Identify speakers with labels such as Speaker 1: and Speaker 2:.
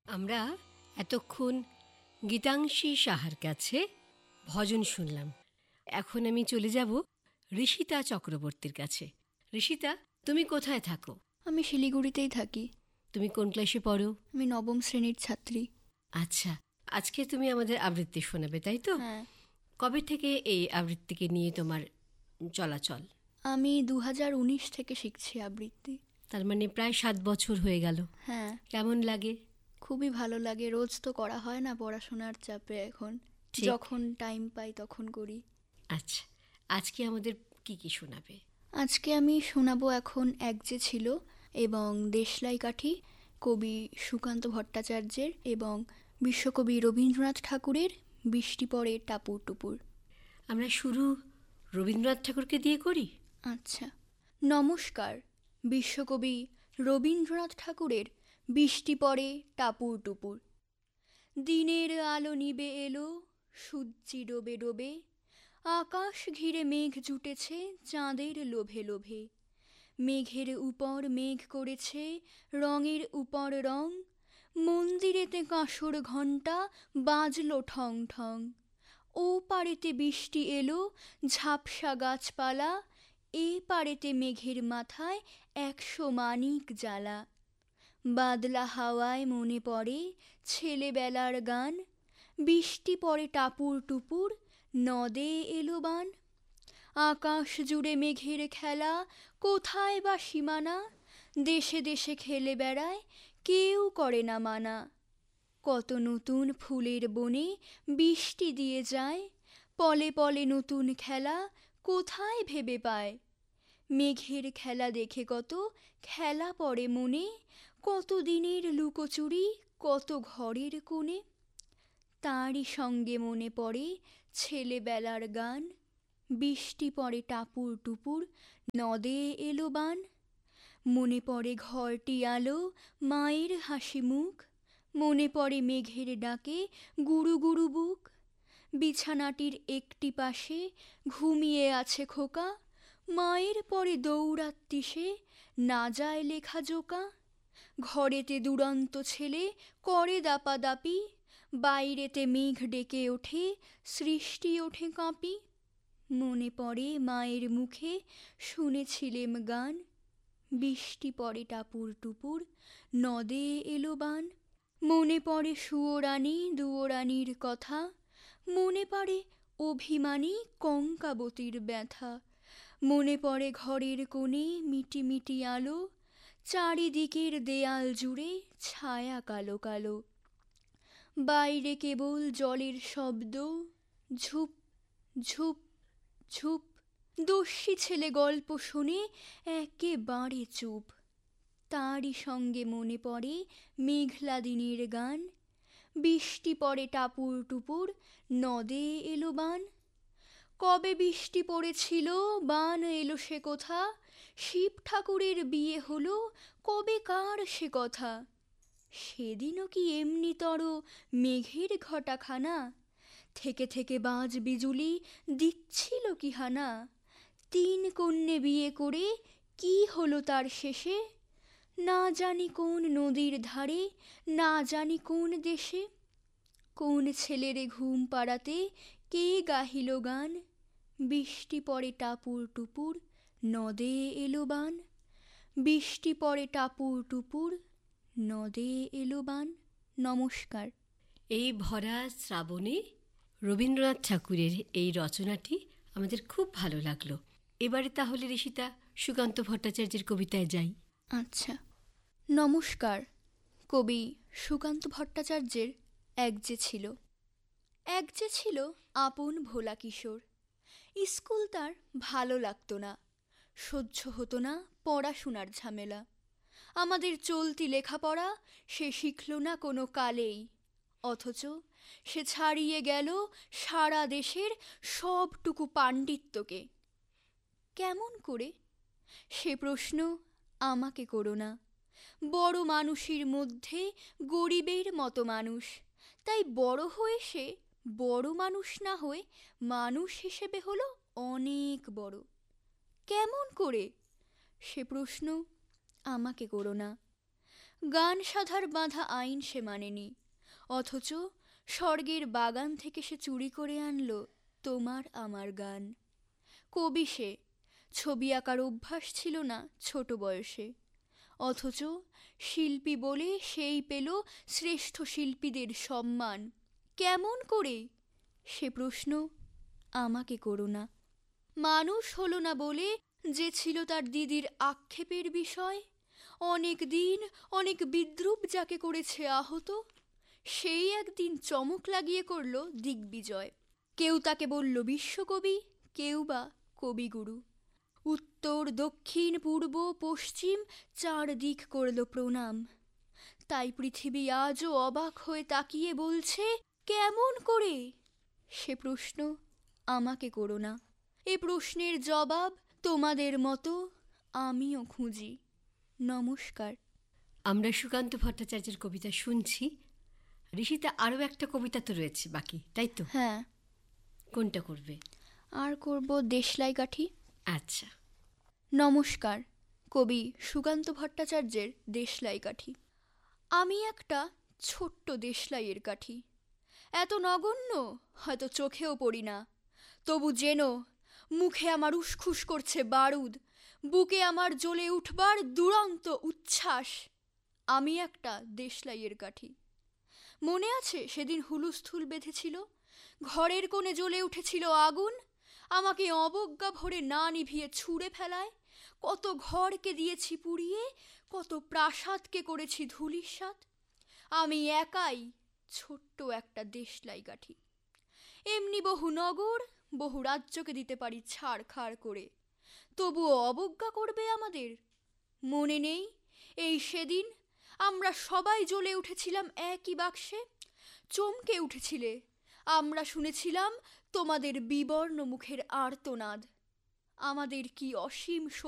Speaker 1: আমরা এতক্ষণ গীতাংশী সাহার কাছে ভজন শুনলাম। এখন আমি চলে যাব ঋষিতা চক্রবর্তীর কাছে। ঋষিতা, তুমি কোথায় থাকো?
Speaker 2: আমি শিলিগুড়িতেই থাকি।
Speaker 1: তুমি কোন ক্লাসে পড়ো?
Speaker 2: আমি নবম শ্রেণীর ছাত্রী।
Speaker 1: আচ্ছা, আজকে তুমি আমাদের আবৃত্তি শোনাবে, তাই তো?
Speaker 2: হ্যাঁ।
Speaker 1: কবে থেকে এই আবৃত্তিকে নিয়ে তোমার চলাচল?
Speaker 2: আমি 2019 থেকে শিখছি আবৃত্তি।
Speaker 1: তার মানে প্রায় 7 বছর হয়ে গেল।
Speaker 2: হ্যাঁ।
Speaker 1: কেমন লাগে?
Speaker 2: খুবই ভালো লাগে। রোজ তো করা হয় না পড়াশোনার চাপে, এখন যখন টাইম পাই তখন করি।
Speaker 1: আচ্ছা, আজকে আমাদের কি কি শোনাবে?
Speaker 2: আজকে আমি শোনাবো এখন এক যে ছিল এবং দেশলাই কাঠি, কবি সুকান্ত ভট্টাচার্যের এবং বিশ্বকবি রবীন্দ্রনাথ ঠাকুরের বৃষ্টি পড়ে টাপুর টুপুর।
Speaker 1: আমরা শুরু রবীন্দ্রনাথ ঠাকুরকে দিয়ে করি।
Speaker 2: আচ্ছা। নমস্কার। বিশ্বকবি রবীন্দ্রনাথ ঠাকুরের বৃষ্টি পড়ে টাপুর টুপুর। দিনের আলো নিবে এলো, সূর্যি ডোবে ডোবে, আকাশ ঘিরে মেঘ জুটেছে চাঁদের লোভে লোভে। মেঘের উপর মেঘ করেছে রঙের উপর রং, মন্দিরেতে কাঁসর ঘণ্টা বাজলো ঠং ঠং। ও পারেতে বৃষ্টি এলো ঝাপসা গাছপালা, এ পারেতে মেঘের মাথায় 100 মানিক জ্বালা। বাদলা হাওয়ায় মনে পড়ে ছেলেবেলার গান, বৃষ্টি পড়ে টাপুর টুপুর, নদে এলো বান। আকাশ জুড়ে মেঘের খেলা, কোথায় বা সীমানা, দেশে দেশে খেলে বেড়ায় কেউ করে না মানা। কত নতুন ফুলের বনে বৃষ্টি দিয়ে যায়, পলে পলে নতুন খেলা কোথায় ভেবে পায়। মেঘের খেলা দেখে কত খেলা পড়ে মনে, কত দিনের লুকোচুরি কত ঘরের কোণে। তারই সঙ্গে মনে পড়ে ছেলেবেলার গান, বৃষ্টি পড়ে টাপুর টুপুর, নদে এলো বান। মনে পড়ে ঘরটি আলো মায়ের হাসি মুখ, মনে পড়ে মেঘের ডাকে গুরু গুরু বুক। বিছানাটির একটি পাশে ঘুমিয়ে আছে খোকা, মায়ের পরে দৌড়াত্তি সে না যায় লেখা জোকা। ঘরেতে দুরন্ত ছেলে করে দাপাদাপি, বাইরেতে মেঘ ডেকে ওঠে সৃষ্টি ওঠে কাঁপি। মনে পড়ে মায়ের মুখে শুনেছিলেম গান, বৃষ্টি পড়ে টাপুর টুপুর, নদে এলো বান। মনে পড়ে সুয়োরানী দুয়োরানীর কথা, মনে পড়ে অভিমানী কঙ্কাবতীর ব্যথা। মনে পড়ে ঘরের কোণে মিটি মিটি আলো, চারিদিকের দেয়াল জুড়ে ছায়া কালো কালো। বাইরে কেবল জলের শব্দ, ঝুপ ঝুপ ঝুপ। দস্যি ছেলে গল্প শুনে একেবারে চুপ। তারই সঙ্গে মনে পড়ে মেঘলা দিনের গান, বৃষ্টি পড়ে টাপুর টুপুর, নদে এলো বান। কবে বৃষ্টি পড়েছিল বান এলো সে কথা, শিব ঠাকুরের বিয়ে হলো কবে কার সে কথা। সেদিনও কি এমনিতর মেঘের ঘটাখানা, থেকে থেকে বাজ বিজুলি দিচ্ছিল কি হানা। 3 কন্যে বিয়ে করে কি হলো তার শেষে, না জানি কোন নদীর ধারে না জানি কোন দেশে। কোন ছেলেরে ঘুম পাড়াতে কে গাহিল গান, বৃষ্টি পড়ে টাপুর টুপুর, নদে এলো বান। বৃষ্টি পড়ে টাপুর টুপুর, নদে এলো বান। নমস্কার।
Speaker 1: এই ভরা শ্রাবণে রবীন্দ্রনাথ ঠাকুরের এই রচনাটি আমাদের খুব ভালো লাগলো। এবারে তাহলে ঋষিতা সুকান্ত ভট্টাচার্যের কবিতায় যাই।
Speaker 2: আচ্ছা। নমস্কার। কবি সুকান্ত ভট্টাচার্যের এক যে ছিল। এক যে ছিল আপন ভোলা কিশোর, স্কুল তার ভালো লাগতো না, সহ্য হতো না পড়াশোনার ঝামেলা। আমাদের চলতি লেখাপড়া সে শিখল না কোনো কালেই, অথচ সে ছাড়িয়ে গেল সারা দেশের সবটুকু পাণ্ডিত্যকে। কেমন করে? সে প্রশ্ন আমাকে করো না। বড় মানুষের মধ্যে গরিবের মতো মানুষ, তাই বড় হয়ে সে বড় মানুষ না হয়ে মানুষ হিসেবে হলো অনেক বড়। কেমন করে? সে প্রশ্ন আমাকে করো না। গান সাধার বাঁধা আইন সে মানেনি, অথচ স্বর্গের বাগান থেকে সে চুরি করে আনলো তোমার আমার গান। কবি সে, ছবি আঁকার অভ্যাস ছিল না ছোট বয়সে, অথচ শিল্পী বলে সেই পেল শ্রেষ্ঠ শিল্পীদের সম্মান। কেমন করে, সে প্রশ্ন আমাকে করো না। মানুষ হলো না বলে যে ছিল তার দিদির আক্ষেপের বিষয়, অনেক দিন অনেক বিদ্রূপ যাকে করেছে আহত, সেই একদিন চমক লাগিয়ে করল দিগ্বিজয়। কেউ তাকে বলল বিশ্বকবি, কেউ বা কবিগুরু। উত্তর দক্ষিণ পূর্ব পশ্চিম চারদিক করল প্রণাম। তাই পৃথিবী আজও অবাক হয়ে তাকিয়ে বলছে কেমন করে, সে প্রশ্ন আমাকে করো না। এ প্রশ্নের জবাব তোমাদের মতো আমিও খুঁজি। নমস্কার।
Speaker 1: আমরা সুকান্ত ভট্টাচার্যের কবিতা শুনছি। ঋষিতা, আরও একটা কবিতা তো রয়েছে বাকি, তাই তো?
Speaker 2: হ্যাঁ।
Speaker 1: কোনটা করবে?
Speaker 2: আর করব দেশলাই কাঠি।
Speaker 1: আচ্ছা।
Speaker 2: নমস্কার, কবি সুকান্ত ভট্টাচার্যের দেশলাই কাঠি। আমি একটা ছোট্ট দেশলাইয়ের কাঠি, এত নগণ্য হয়তো চোখেও পড়ি না, তবু যেন মুখে আমার উসখুস করছে বারুদ, বুকে আমার জ্বলে উঠবার দুরন্ত উচ্ছ্বাস। আমি একটা দেশলাইয়ের কাঠি। মনে আছে সেদিন হুলুস্থুল বেঁধেছিল, ঘরের কোণে জ্বলে উঠেছিল আগুন, আমাকে অবজ্ঞা ভরে না নিভিয়ে ছুঁড়ে ফেলায়। কত ঘরকে দিয়েছি পুড়িয়ে, কত প্রাসাদকে করেছি ধূলিসাৎ। আমি একাই ছোট্ট একটা দেশলাই কাঠি। এমনি বহু নগর বহু রাজ্যকে দিতে পারি ছাড়খাড় করে, তবুও অবজ্ঞা করবে আমাদের। মনে নেই এই সেদিন আমরা সবাই জ্বলে উঠেছিলাম একই বাক্সে, চমকে উঠেছিলে, আমরা শুনেছিলাম তোমাদের বিবর্ণ মুখের আর্তনাদ। আমাদের কি অসীম